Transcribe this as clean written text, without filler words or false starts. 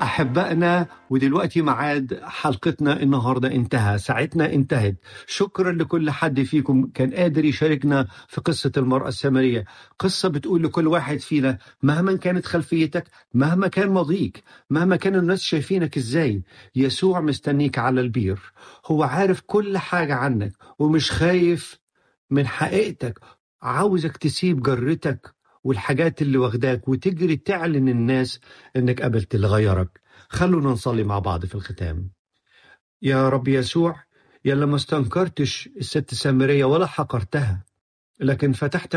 أحبائنا، ودلوقتي معاد حلقتنا النهاردة انتهى، ساعتنا انتهت. شكرا لكل حد فيكم كان قادر يشاركنا في قصة المرأة السامرية. قصة بتقول لكل واحد فينا مهما كانت خلفيتك، مهما كان ماضيك، مهما كان الناس شايفينك ازاي، يسوع مستنيك على البير. هو عارف كل حاجة عنك ومش خايف من حقيقتك. عاوزك تسيب جرتك والحاجات اللي واخداك وتجري تعلن الناس انك قابلت اللي غيرك. خلونا نصلي مع بعض في الختام. يا رب يسوع، يا لما استنكرتش الست السامرية ولا حقرتها، لكن فتحت